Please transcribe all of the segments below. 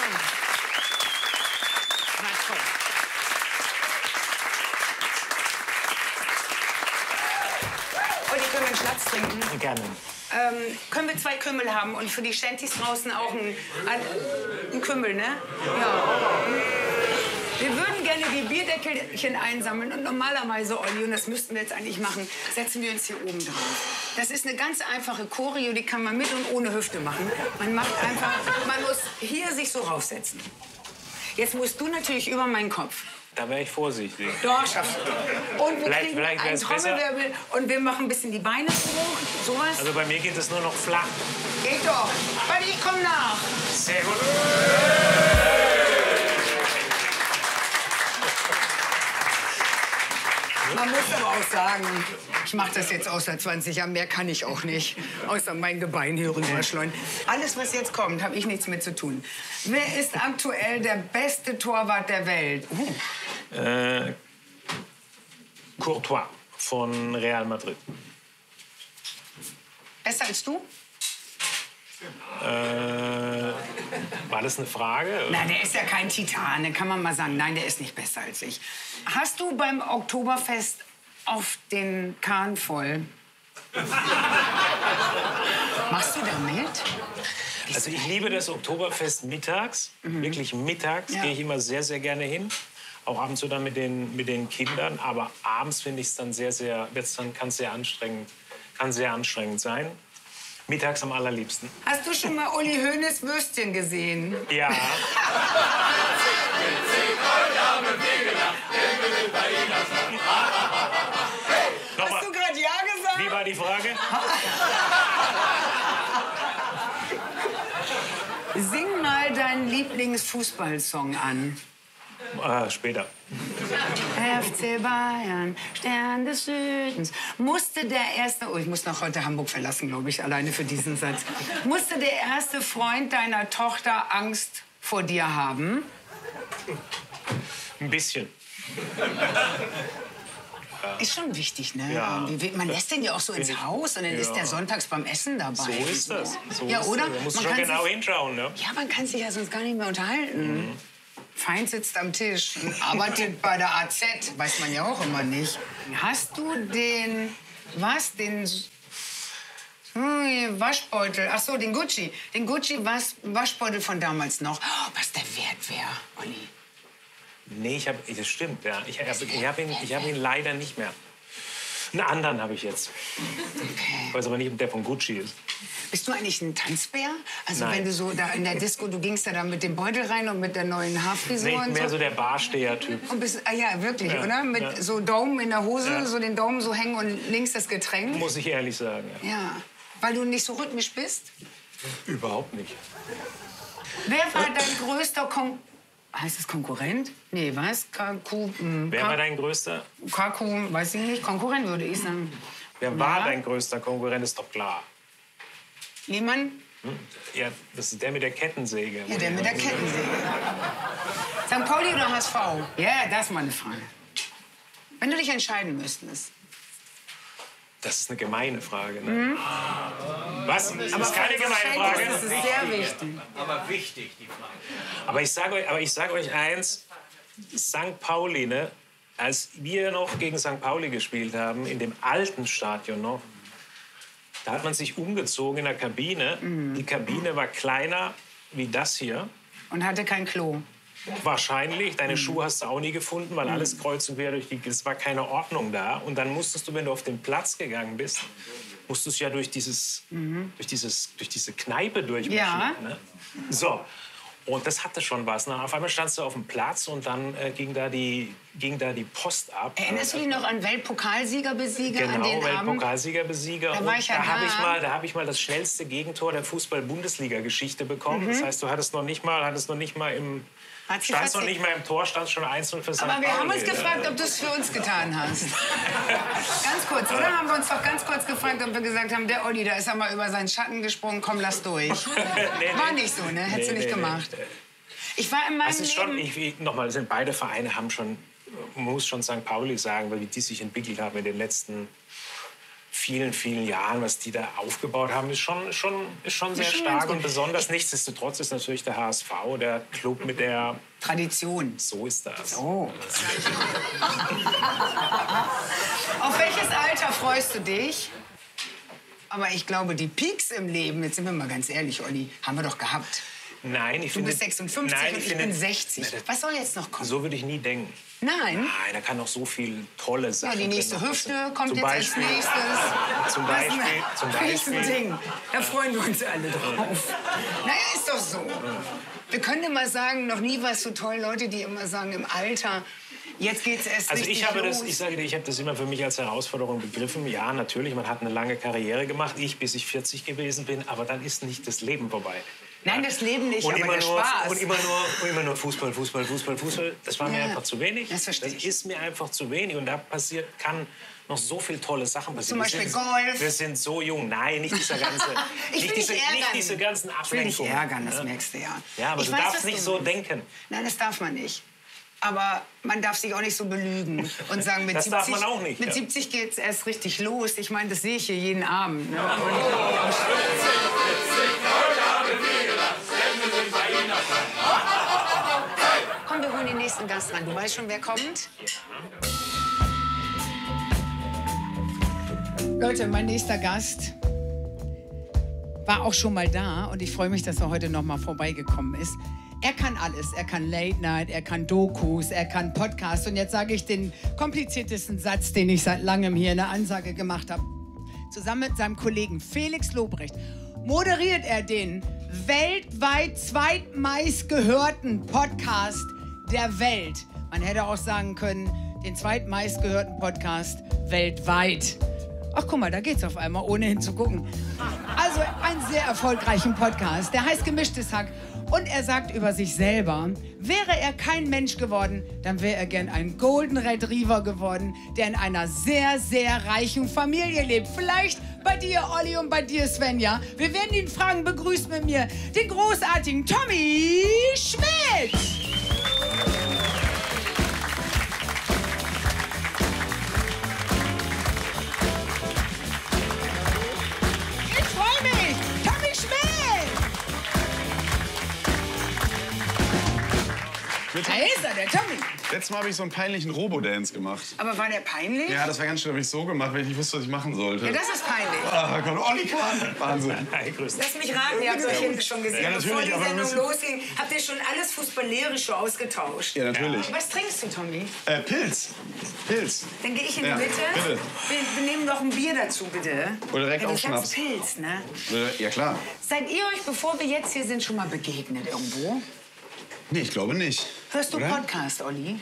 Na, toll. Olli, können wir einen Schnaps trinken? Gerne. Können wir 2 Kümmel haben und für die Shanties draußen auch ein Kümmel, ne? Ja. Wir würden gerne die Bierdeckelchen einsammeln und normalerweise, Olli, und das müssten wir jetzt eigentlich machen, setzen wir uns hier oben drauf. Das ist eine ganz einfache Choreo, die kann man mit und ohne Hüfte machen. Man muss hier sich so raufsetzen. Jetzt musst du natürlich über meinen Kopf. Da wäre ich vorsichtig. Doch, schaffst du. Und wir kriegen einen Trommelwirbel und wir machen ein bisschen die Beine hoch, sowas. Also bei mir geht es nur noch flach. Geht doch. Olli, ich komm nach. Sehr gut. Man muss aber auch sagen, ich mache das jetzt auch seit 20 Jahren, mehr kann ich auch nicht, außer mein Gebein hier rüberschleudern. Alles, was jetzt kommt, habe ich nichts mit zu tun. Wer ist aktuell der beste Torwart der Welt? Courtois von Real Madrid. Besser als du? War das eine Frage? Nein, der ist ja kein Titan, da kann man mal sagen, nein, der ist nicht besser als ich. Hast du beim Oktoberfest auf den Kahn voll? Machst du da mit? Also ich liebe das Oktoberfest mittags, wirklich mittags gehe ich immer sehr, sehr gerne hin. Auch ab und zu dann mit den Kindern, aber abends finde ich es dann kann es sehr anstrengend sein. Mittags am allerliebsten. Hast du schon mal Uli Hoeneß Würstchen gesehen? Ja. Hast du gerade Ja gesagt? Wie war die Frage? Sing mal deinen Lieblingsfußballsong an. Später. FC Bayern, Stern des Südens. Musste der erste, ich muss noch heute Hamburg verlassen, glaube ich, alleine für diesen Satz. Musste der erste Freund deiner Tochter Angst vor dir haben? Ein bisschen. Ist schon wichtig, ne? Ja. Man lässt den ja auch so ins Haus und dann ist der sonntags beim Essen dabei. So ist das. Ja, oder? Da musst du schon genau hinschauen, ne? Ja, man kann sich ja sonst gar nicht mehr unterhalten. Feind sitzt am Tisch und arbeitet bei der AZ, weiß man ja auch immer nicht. Hast du den Waschbeutel, ach so, den Gucci Waschbeutel von damals noch. Oh, was der wert wäre, Olli. Nee, das stimmt, ja. Ich hab ihn leider nicht mehr. Einen anderen habe ich jetzt. Okay. Ich weiß aber nicht, ob der von Gucci ist. Bist du eigentlich ein Tanzbär? Also Nein. wenn du so da in der Disco, du gingst ja da mit dem Beutel rein und mit der neuen Haarfrisur Nee, und mehr so. so der Barsteher-Typ. Und bist, ja, wirklich, Ja, oder? Mit ja. so Daumen in der Hose, Ja. so den Daumen so hängen und links das Getränk. Muss ich ehrlich sagen. Ja. Ja, weil du nicht so rhythmisch bist. Überhaupt nicht. Wer war dein größter Heißt es Konkurrent? Nee, was? Wer war dein größter? Kaku, weiß ich nicht. Konkurrent würde ich sagen. Wer war dein größter Konkurrent, ist doch klar. Lehmann? Ja, das ist der mit der Kettensäge. Ja, der mit der Kettensäge. St. Pauli oder HSV? Ja, das ist meine Frage. Wenn du dich entscheiden müsstest. Das ist eine gemeine Frage, ne? Was? Das ist keine gemeine Frage. Das ist sehr wichtig. Aber wichtig, die Frage. Aber ich sag euch eins, St. Pauli, ne? Als wir noch gegen St. Pauli gespielt haben, in dem alten Stadion noch, da hat man sich umgezogen in der Kabine. Die Kabine war kleiner wie das hier. Und hatte kein Klo. Wahrscheinlich. Deine Schuhe hast du auch nie gefunden, weil alles kreuz und quer es war keine Ordnung da. Und dann musstest du, wenn du auf den Platz gegangen bist, musstest du ja durch diese Kneipe durchmarschieren. Ja. Ne? So. Und das hatte schon was. Ne? Auf einmal standst du auf dem Platz und dann ging da die Post ab. Erinnerst du dich noch an Weltpokalsiegerbesieger an Genau, den Abend? Weltpokalsiegerbesieger. Da Und war ich ja da. da habe ich mal das schnellste Gegentor der Fußball-Bundesliga-Geschichte bekommen. Das heißt, du hattest noch nicht mal im standst noch nicht mal im Tor, standst schon 1-0 für St. Aber wir haben uns Pauli. gefragt, ob du es für uns getan hast. Ganz kurz, oder? Haben wir uns doch ganz kurz gefragt, ob wir gesagt haben, der Olli, da ist er mal über seinen Schatten gesprungen, komm, lass durch. War nicht so, ne? Hättest du nicht gemacht. Ich war in meinem Das ist schon, Leben... nochmal, sind beide Vereine haben schon, man muss schon St. Pauli sagen, weil wie die sich entwickelt haben in den letzten vielen, vielen Jahren, was die da aufgebaut haben, ist schon sehr stark und besonders. Nichtsdestotrotz ist natürlich der HSV der Club mit der Tradition. So ist das. Oh. Auf welches Alter freust du dich? Aber ich glaube, die Peaks im Leben, jetzt sind wir mal ganz ehrlich, Olli, haben wir doch gehabt. Nein, ich finde... Du bist 56 und ich bin 60. Was soll jetzt noch kommen? So würde ich nie denken. Nein? Nein, da kann noch so viel tolle Sachen. Ja, die nächste Hüfte kommt zum jetzt als nächstes. Zum Beispiel. Ding. Da freuen wir uns alle drauf. Naja, ist doch so. Wir können immer sagen, noch nie war es so toll, Leute, die immer sagen, im Alter, jetzt geht's erst richtig los. Ich sage dir, ich habe das immer für mich als Herausforderung begriffen. Ja, natürlich, man hat eine lange Karriere gemacht, bis ich 40 gewesen bin, aber dann ist nicht das Leben vorbei. Nein, das Leben nicht, und aber der Spaß. Und immer nur Fußball. Das war mir einfach zu wenig. Das verstehe ich. Das ist mir einfach zu wenig. Und da kann noch so viele tolle Sachen passieren. Zum Beispiel Golf. Wir sind so jung. Nein, nicht dieser ganze... nicht diese ganzen Ablenkungen. Ich will dich ärgern, das merkst du ja. Ja, aber du darfst nicht so denken. Nein, das darf man nicht. Aber man darf sich auch nicht so belügen und sagen, mit das 70, darf man auch nicht, mit ja. 70 geht's erst richtig los. Ich meine, das sehe ich hier jeden Abend. Ne? Komm, wir holen den nächsten Gast ran. Du weißt schon, wer kommt? Leute, mein nächster Gast war auch schon mal da und ich freue mich, dass er heute noch mal vorbeigekommen ist. Er kann alles. Er kann Late Night, er kann Dokus, er kann Podcasts. Und jetzt sage ich den kompliziertesten Satz, den ich seit langem hier in der Ansage gemacht habe. Zusammen mit seinem Kollegen Felix Lobrecht moderiert er den weltweit zweitmeistgehörten Podcast der Welt. Man hätte auch sagen können, den zweitmeistgehörten Podcast weltweit. Ach, guck mal, da geht's auf einmal, ohne hinzugucken. Also einen sehr erfolgreichen Podcast. Der heißt Gemischtes Hack. Und er sagt über sich selber, wäre er kein Mensch geworden, dann wäre er gern ein Golden Retriever geworden, der in einer sehr, sehr reichen Familie lebt. Vielleicht bei dir, Olli, und bei dir, Svenja. Wir werden ihn fragen, begrüßt mit mir den großartigen Tommy Schmidt. Da ist er, der Tommy. Letztes Mal habe ich so einen peinlichen Robo-Dance gemacht. Aber war der peinlich? Ja, das war ganz schön, habe ich so gemacht, weil ich nicht wusste, was ich machen sollte. Ja, das ist peinlich. Ah, Gott, Olli Kahn. Wahnsinn. Hi, grüß dich. Lass mich raten, ihr habt euch hinten schon gesehen. Ja, bevor die natürlich, aber Sendung losging, habt ihr schon alles Fußballerische ausgetauscht. Ja, natürlich. Was trinkst du, Tommy? Pilz. Pilz. Dann gehe ich in die Ja, Mitte. bitte. Wir nehmen noch ein Bier dazu, bitte. Oder direkt Ja, auch du sagst Schnaps. Pilz, ne? Ja, klar. Seid ihr euch, bevor wir jetzt hier sind, schon mal begegnet irgendwo? Nee, ich glaube nicht. Hörst du Oder? Podcast, Olli?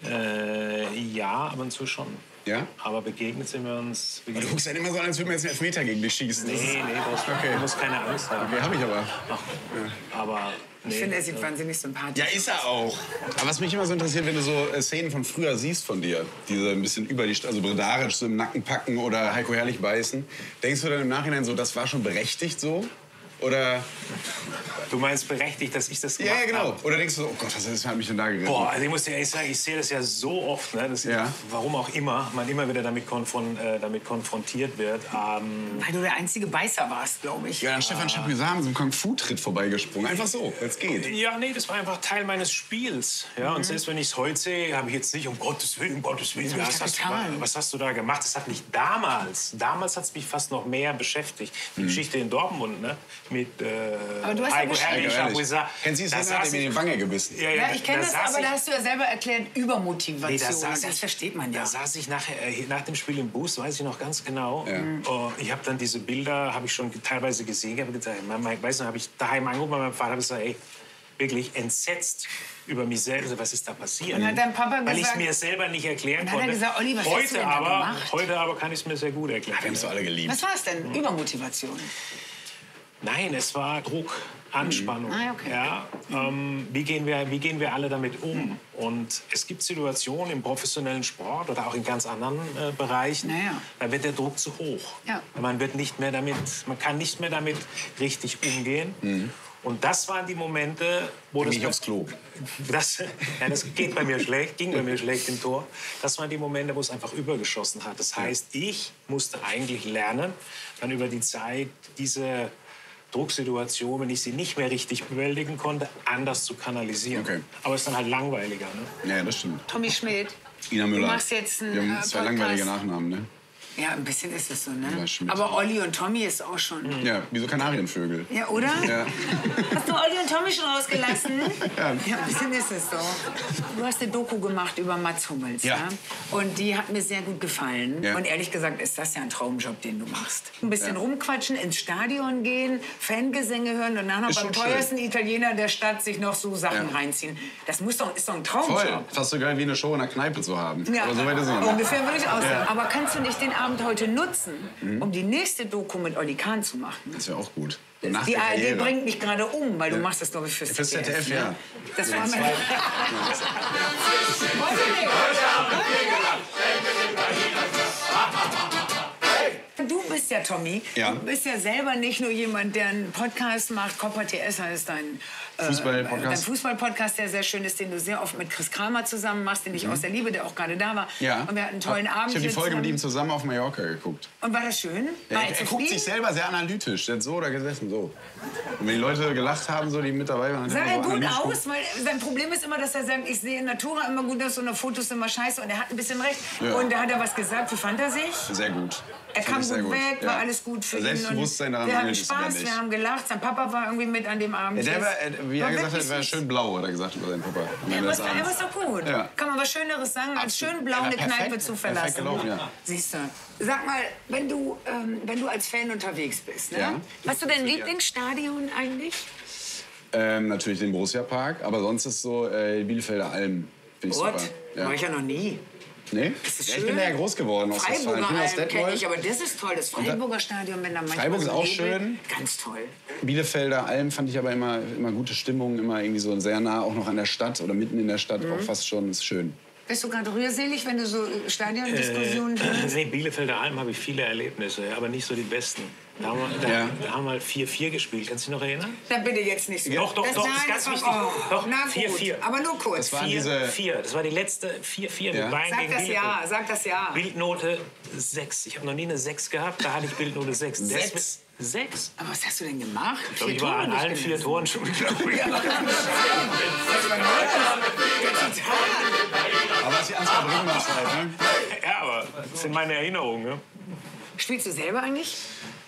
Ja, ab und zu schon. Ja? Aber begegnet sind wir uns... Du guckst halt immer so an, als würde man jetzt einen Elfmeter gegen dich schießen. Nee, du musst keine Angst haben. Okay, hab ich aber. Aber nee. Ich finde, er sieht wahnsinnig sympathisch Ja, ist er auch. Aber was mich immer so interessiert, wenn du so Szenen von früher siehst von dir, diese ein bisschen über die, also Bredaric so im Nacken packen oder Heiko Herrlich beißen, denkst du dann im Nachhinein so, das war schon berechtigt so? Oder? Du meinst berechtigt, dass ich das gemacht Ja, ja, genau. habe? Oder denkst du, oh Gott, das hat mich denn da geritten? Boah, also ich muss dir ehrlich sagen, ich sehe das ja so oft, ne, dass Ja. warum auch immer, man immer wieder damit konfrontiert wird. Weil du der einzige Beißer warst, glaube ich. Ja, dann Stefan Chapuisat mit so einem Kung-Fu-Tritt vorbeigesprungen. Einfach so, jetzt geht. Ja, nee, das war einfach Teil meines Spiels. Ja, und selbst wenn ich es heute sehe, habe ich jetzt nicht, um Gottes Willen, was hast du da gemacht? Das hat mich damals hat es mich fast noch mehr beschäftigt. Die Geschichte in Dortmund, ne? Mit Aber du hast ja Heiko Herrlich, Chapuisat. Kennen Sie es, Da hat saß er mir in die Wange gebissen. Ja, ich kenne das, saß aber ich- da hast du ja selber erklärt, Übermotivation. Nee, das versteht man ja. Da saß ich nach dem Spiel im Bus, weiß ich noch ganz genau. Ja. Ich habe dann diese Bilder, habe ich schon teilweise gesehen. Ich habe gesagt, weißt du, habe ich daheim angerufen bei meinem Vater, habe gesagt, ey, wirklich entsetzt über mich selbst, was ist da passiert? Und hat dein Papa Weil ich gesagt- mir selber nicht erklären Und hat er konnte. gesagt, Olli, was hast du denn da gemacht? Heute aber kann ich es mir sehr gut erklären. Wir haben es doch alle geliebt. Was war es denn? Übermotivation. Nein, es war Druck, Anspannung. Ah, okay. Ja, wie gehen wir alle damit um? Und es gibt Situationen im professionellen Sport oder auch in ganz anderen Bereichen, Naja. da wird der Druck zu hoch. Ja. Man kann nicht mehr damit richtig umgehen. Und das waren die Momente, wo Geh das... nicht aufs Klo. Das geht bei mir schlecht, ging bei mir schlecht im Tor. Das waren die Momente, wo es einfach übergeschossen hat. Das heißt, ich musste eigentlich lernen, dann über die Zeit diese Drucksituation, wenn ich sie nicht mehr richtig bewältigen konnte, anders zu kanalisieren. Okay. Aber es ist dann halt langweiliger. Ne? Ja, das stimmt. Tommy Schmidt. Ina Müller. Du machst jetzt einen Wir haben zwei Podcast. langweilige Nachnamen, ne? Ja, ein bisschen ist es so, ne? Ja, Schmidt. Aber Olli und Tommy ist auch schon... Ja, wie so Kanarienvögel. Ja, oder? Ja. Hast du Olli und Tommy schon rausgelassen? Ja. Ja, ein bisschen ist es so. Du hast eine Doku gemacht über Mats Hummels, Ja. ja? Und die hat mir sehr gut gefallen. Ja. Und ehrlich gesagt ist das ja ein Traumjob, den du machst. Ein bisschen Ja. rumquatschen, ins Stadion gehen, Fangesänge hören und nachher Ist beim schon schön. teuersten Italiener der Stadt sich noch so Sachen Ja. reinziehen. Das ist doch ein Voll. Traumjob. Fast so geil wie eine Show in der Kneipe zu haben. Ja, Aber so weit ist es noch nicht. ungefähr würde ich auch sagen. Ja. Aber kannst du nicht den Abend heute nutzen, um die nächste Doku mit Olli Kahn zu machen? Das wäre auch gut. Nach Die der ARD Karriere. bringt mich gerade um, weil du machst das, glaube ich, fürs ZDF, ne? ja. Das war mein... Du bist ja, Tommy, Ja. du bist ja selber nicht nur jemand, der einen Podcast macht. Copper TS heißt dein Fußball-Podcast. dein Fußball-Podcast, der sehr schön ist, den du sehr oft mit Chris Kramer zusammen machst, den ich aus der Liebe, der auch gerade da war. Ja. Und wir hatten einen tollen Abend. Ich habe die hier Folge mit ihm zusammen. zusammen auf Mallorca geguckt. Und war das schön? Ja, War er guckt zufrieden? sich selber sehr analytisch. Der hat so da gesessen, so. Und wenn die Leute gelacht haben, so, die mit dabei waren, Sah hat er so gut analytisch aus? Weil sein Problem ist immer, dass er sagt, ich sehe in Natura immer gut aus und auf Fotos immer scheiße. Und er hat ein bisschen recht. Ja. Und da hat er was gesagt. Wie fand er sich? Sehr gut. Er Fand kam ich sehr gut weg, Ja. war alles gut für ihn. Selbstbewusstsein Und daran wir hatten mangelt es wieder Spaß, nicht. wir haben gelacht. Sein Papa war irgendwie mit an dem Abend. Ja, der war, wie er gesagt hat, wirklich war süß. schön blau, hat er gesagt über seinen Papa. Am Ja, Ende aber des er Abends. war doch gut. Ja. Kann man was Schöneres sagen, als Absolut. schön blau eine Ja, perfekt. Kneipe zu Perfekt verlassen. gelaufen, ja. Siehst du. Sag mal, wenn du als Fan unterwegs bist, ne? Ja. Hast du dein Lieblingsstadion eigentlich? Natürlich den Borussia-Park, aber sonst ist so Bielefelder Alm. Finde ich Gott, super. Ja. war ich ja noch nie. Nee? Ist das Ja, ich schön? bin ja groß geworden aus Westfalen. Ich bin aus Freiburger kenne ich, Detmold. aber das ist toll. Das Freiburger Stadion, wenn da manchmal Freiburg ist so auch Nebel- schön. Ganz toll. Bielefelder Alm fand ich aber immer gute Stimmung, immer irgendwie so sehr nah auch noch an der Stadt oder mitten in der Stadt Mhm. auch fast schon. Ist schön. Bist du gerade rührselig, wenn du so Stadiondiskussionen hörst? Nee, Bielefelder Alm habe ich viele Erlebnisse, aber nicht so die besten. Da haben wir, Ja. da haben wir halt 4-4 gespielt. Kannst du dich noch erinnern? Dann bitte jetzt nicht so. Doch, doch, das, doch, nein, das ist ganz war- wichtig. Doch, na 4-4. gut, aber nur kurz. Das waren diese 4-4. Das war die letzte 4-4 Ja. mit Bayern Sag gegen das Bielefeld. ja, sag das ja. Bildnote 6. Ich habe noch nie eine 6 gehabt, da hatte ich Bildnote 6. Sechs? 6? Aber was hast du denn gemacht? Ich glaube, ich war an allen 4 Toren schon. Aber es ist die Ansgar Brinkmann-Zeit, ne? Ja, aber das sind meine Erinnerungen. Ne? Spielst du selber eigentlich?